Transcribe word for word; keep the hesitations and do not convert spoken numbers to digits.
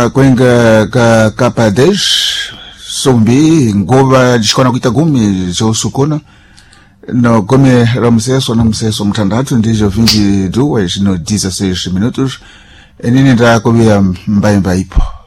Koma kwenga ka capa dez sombi ngova jishkona kuita gumi jo sukuna no gome ramseso no mseso mtandatu ndijo vinte e duas no dezesseis minutos enini nda kobia mbaimba ipo